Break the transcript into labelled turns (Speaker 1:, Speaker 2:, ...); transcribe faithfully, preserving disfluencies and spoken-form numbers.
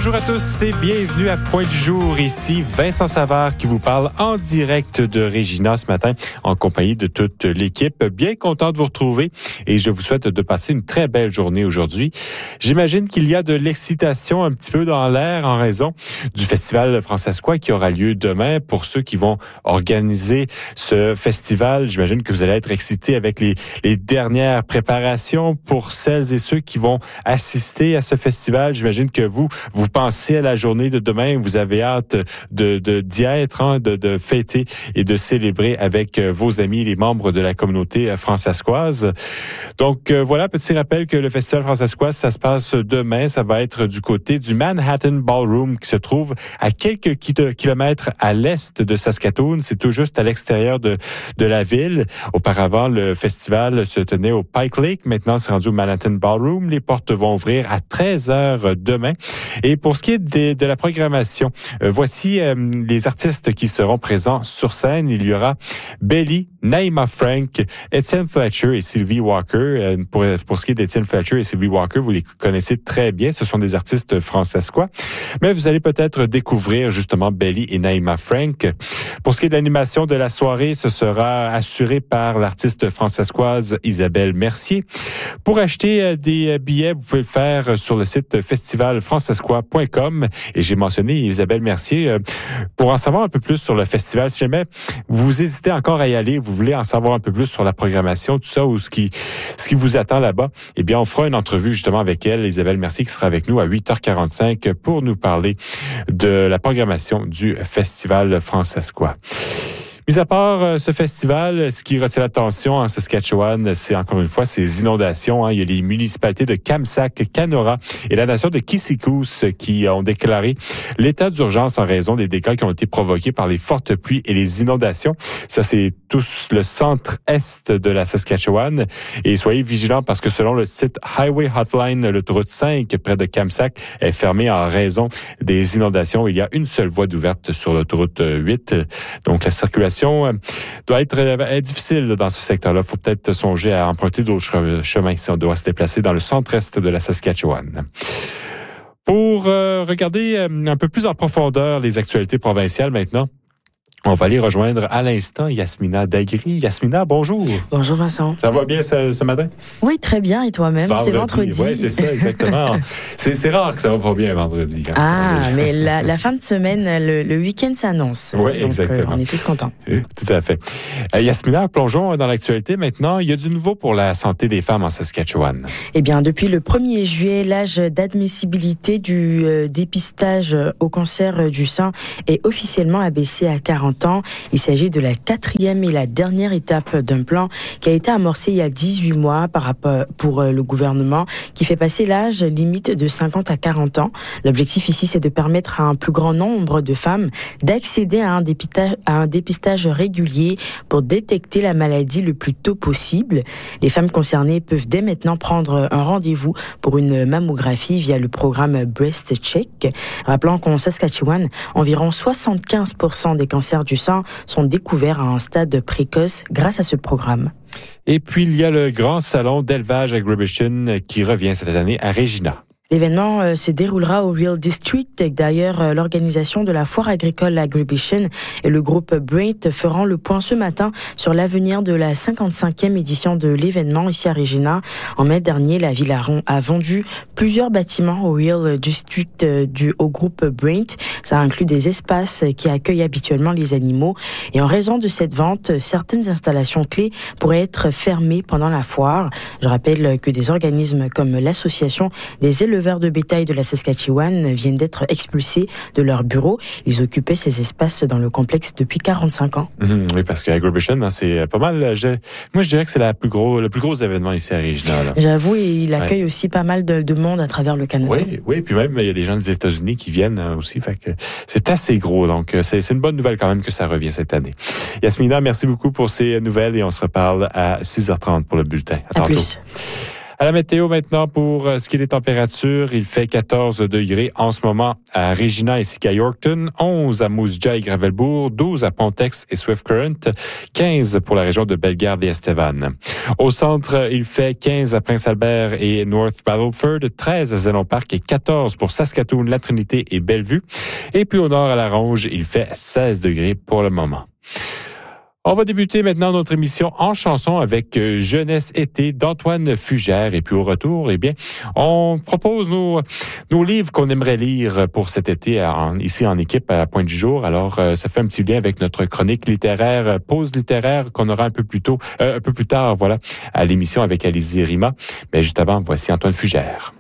Speaker 1: Bonjour à tous et bienvenue à Point du jour. Ici Vincent Savard qui vous parle en direct de Regina ce matin en compagnie de toute l'équipe. Bien content de vous retrouver et je vous souhaite de passer une très belle journée aujourd'hui. J'imagine qu'il y a de l'excitation un petit peu dans l'air en raison du Festival Francescois qui aura lieu demain. Pour ceux qui vont organiser ce festival, j'imagine que vous allez être excités avec les, les dernières préparations. Pour celles et ceux qui vont assister à ce festival, j'imagine que vous, vous pensez à la journée de demain, vous avez hâte de, de, d'y être, hein, de, de fêter et de célébrer avec vos amis, les membres de la communauté francescoise. Donc euh, voilà, petit rappel que le Festival Francescois, ça se passe demain, ça va être du côté du Manhattan Ballroom qui se trouve à quelques kilomètres à l'est de Saskatoon. C'est tout juste à l'extérieur de, de la ville. Auparavant, le festival se tenait au Pike Lake. Maintenant, c'est rendu au Manhattan Ballroom. Les portes vont ouvrir à treize heures demain. Et pour ce qui est de, de la programmation, euh, voici euh, les artistes qui seront présents sur scène. Il y aura Belly, Naima Frank, Etienne Fletcher et Sylvie Walker. Euh, pour, pour ce qui est d'Etienne Fletcher et Sylvie Walker, vous les connaissez très bien. Ce sont des artistes francescois. Mais vous allez peut-être découvrir justement Belly et Naima Frank. Pour ce qui est de l'animation de la soirée, ce sera assuré par l'artiste francescoise Isabelle Mercier. Pour acheter euh, des billets, vous pouvez le faire sur le site festival francescois point com. Et j'ai mentionné Isabelle Mercier. Euh, pour en savoir un peu plus sur le festival, si jamais vous hésitez encore à y aller, vous voulez en savoir un peu plus sur la programmation, tout ça, ou ce qui, ce qui vous attend là-bas, eh bien, on fera une entrevue justement avec elle, Isabelle Mercier, qui sera avec nous à huit heures quarante-cinq pour nous parler de la programmation du festival francescois. Mis à part euh, ce festival, ce qui retient l'attention en Saskatchewan, c'est encore une fois ces inondations. Hein. Il y a les municipalités de Kamsack, Canora et la nation de Kissicous qui ont déclaré l'état d'urgence en raison des dégâts qui ont été provoqués par les fortes pluies et les inondations. Ça, c'est tout le centre-est de la Saskatchewan. Et soyez vigilants parce que selon le site Highway Hotline, l'autoroute cinq près de Kamsack est fermée en raison des inondations. Il y a une seule voie d'ouverte sur l'autoroute huit. Donc, la circulation doit être euh, difficile dans ce secteur-là. Il faut peut-être songer à emprunter d'autres chemins si on doit se déplacer dans le centre-est de la Saskatchewan. Pour euh, regarder euh, un peu plus en profondeur les actualités provinciales maintenant, on va aller rejoindre à l'instant Yasmina Dagri. Yasmina, bonjour.
Speaker 2: Bonjour Vincent.
Speaker 1: Ça va bien ce, ce matin?
Speaker 2: Oui, très bien. Et toi-même?
Speaker 1: Vendredi.
Speaker 2: C'est vendredi.
Speaker 1: Oui, c'est ça, exactement. c'est, c'est rare que ça va pas bien vendredi. Hein?
Speaker 2: Ah, mais la, la fin de semaine, le, le week-end s'annonce.
Speaker 1: Oui,
Speaker 2: Donc,
Speaker 1: exactement.
Speaker 2: Euh, on est tous contents.
Speaker 1: Tout à fait. Euh, Yasmina, plongeons dans l'actualité maintenant. Il y a du nouveau pour la santé des femmes en Saskatchewan.
Speaker 2: Eh bien, depuis le premier juillet, l'âge d'admissibilité du euh, dépistage au cancer du sein est officiellement abaissé à quarante ans. Il s'agit de la quatrième et la dernière étape d'un plan qui a été amorcé il y a dix-huit mois par rapport pour le gouvernement qui fait passer l'âge limite de cinquante à quarante ans. L'objectif ici, c'est de permettre à un plus grand nombre de femmes d'accéder à un dépistage, à un dépistage régulier pour détecter la maladie le plus tôt possible. Les femmes concernées peuvent dès maintenant prendre un rendez-vous pour une mammographie via le programme Breast Check. Rappelons qu'en Saskatchewan, environ soixante-quinze pour cent des cancers du sein sont découverts à un stade précoce grâce à ce programme.
Speaker 1: Et puis, il y a le grand salon d'élevage Agribition qui revient cette année à Regina.
Speaker 2: L'événement euh, se déroulera au Real District. D'ailleurs, euh, l'organisation de la foire agricole Agribition et le groupe Braint feront le point ce matin sur l'avenir de la cinquante-cinquième édition de l'événement ici à Regina. En mai dernier, la ville a, a vendu plusieurs bâtiments au Real District euh, du, au groupe Braint. Ça inclut des espaces qui accueillent habituellement les animaux. Et en raison de cette vente, certaines installations clés pourraient être fermées pendant la foire. Je rappelle que des organismes comme l'association des éleveurs de bétail de la Saskatchewan viennent d'être expulsés de leur bureau. Ils occupaient ces espaces dans le complexe depuis quarante-cinq ans.
Speaker 1: Mmh, oui, parce que Agribition, hein, c'est pas mal. Je, moi, je dirais que c'est la plus gros, le plus gros événement ici à Regina. Là.
Speaker 2: J'avoue, et il accueille
Speaker 1: ouais.
Speaker 2: aussi pas mal de, de monde à travers le Canada.
Speaker 1: Oui, oui, puis même il y a des gens des États-Unis qui viennent aussi. Fait que c'est assez gros, donc c'est, c'est une bonne nouvelle quand même que ça revient cette année. Yasmina, merci beaucoup pour ces nouvelles et on se reparle à six heures trente pour le bulletin. À, à tantôt.
Speaker 2: Plus.
Speaker 1: À la météo maintenant pour ce qui est des températures, il fait quatorze degrés en ce moment à Regina ainsi qu'à Yorkton, onze à Moose Jaw et Gravelbourg, douze à Pontex et Swift Current, quinze pour la région de Bellegarde et Estevan. Au centre, il fait quinze à Prince-Albert et North Battleford, treize à Zénon Park et quatorze pour Saskatoon, La Trinité et Bellevue. Et puis au nord à La Ronge, il fait seize degrés pour le moment. On va débuter maintenant notre émission en chanson avec Jeunesse été d'Antoine Fugère. Et puis au retour, eh bien, on propose nos, nos livres qu'on aimerait lire pour cet été en, ici en équipe à Pointe du Jour. Alors, euh, ça fait un petit lien avec notre chronique littéraire, pause littéraire qu'on aura un peu plus tôt, euh, un peu plus tard, voilà, à l'émission avec Alizée Rima. Mais juste avant, voici Antoine Fugère.